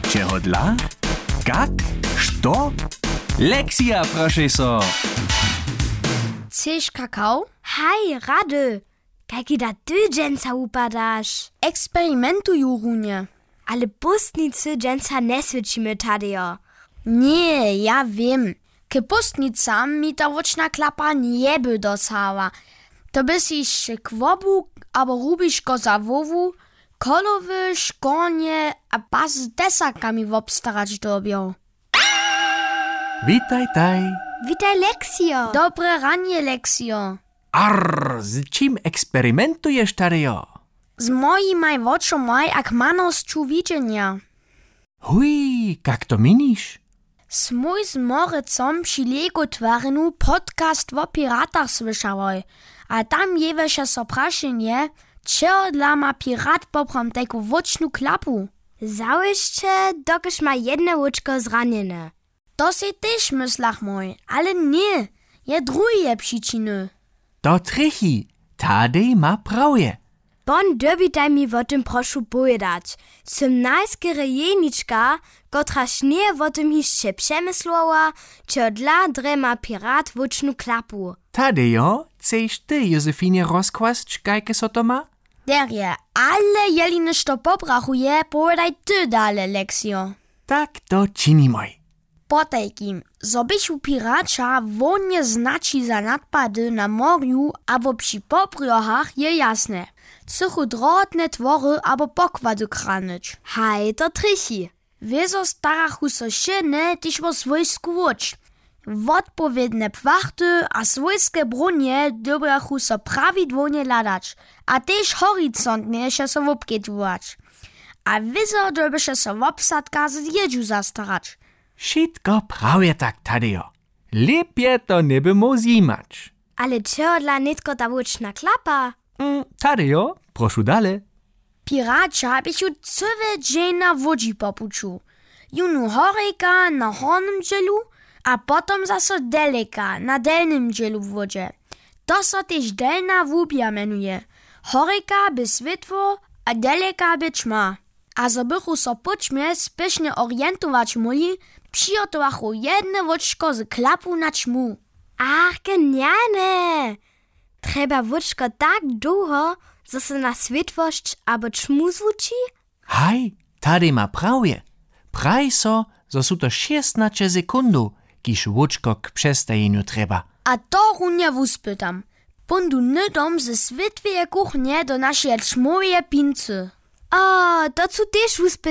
Čeho dla? Kak? Što? Lekcja, proszę so. Chcesz kakao? Hej, rady. Kaki da ty dżęca upadasz? Eksperymentuj, Runie. Ale pustnicy dżęca nie swycimy tadejo. Nie, ja wiem. Ke pustnicam mi ta oczna klapa nie by dosała. To byś jeszcze kwobu, albo rubisz go za wowu, kolowy, szkonie, a pas z desakami wobstarać dobią. Witaj, taj. Witaj, Leksio. Dobre ranie, Leksio. Arr, z czym eksperymentujesz, tadejo? Z mojej oczomaj jak manostczu widzenia. Hui, kak to minisz? Smój z Morecom przy Lego twarinu podcast o piratach słyszałoj, a tam jeweše so prašenje, čeho dla ma pirat poprom teku wočnu klapu. Załyszcze, dokiż ma jedne łuczko zranione. To se też myslach mój, ale nie, je drugie przyczyny. To trichy, tadej ma prawie. Bon dobitaj mi o tym proszu pojedać. Sym najskere jeniczka, kotraż nie o tym jeszcze przemyslowa, čo dla drema pirat wočnu klapu. Tadejo, chceš ty, Josefinie, rozkłasć, kajke so to ma? Derje, ale jeli niż to pobrachuje, pojedaj ty dale, Leksio. Tak to činimoj. Potajkim, zobyś u piracza wonie znaczy za nadpady na morju albo przy pobriochach je jasne. Cychu drotne twory albo pokłady kranyć. Hej, to trichy. Wieso starachu so szyny, tyś wo swojsku łucz. Wodpowiedne płachty a swojskie bronie dobrachu so prawidłownie ladać, a też horyzontnie się so wobkietować. A wieso dobysze so wobsadka z jedziu zastarać. Wszystko prawie tak, tadejo. Lepiej to nie bymo zimać. Ale čo dla nitko ta łuczna klapa? Tadejo, proszę dalej. Piracza byś ju całe dzień na wodzi popuczu. Junu horejka na hornym dzielu, a potom zase deleka na delnym dzielu w wodzie. To so też delna wubia menuje. Horejka by światło, a deleka by ćma. A zo bychu so poćmie spiesznie orientować mogli, przygotowachu jedne łuczko z klapu na ćmu. Ach, genialne! Trzeba łuczko tak długo, że se na światłość albo ćmu zvuči? Hej, tadej ma prawie. Praj so, zo su to 16 sekundu, kiż łuczko k przestajeniu trzeba. A to runie wuspytam. Pundu nydom ze światłej kuchnie do naszej ćmowej pincy. O, to cu też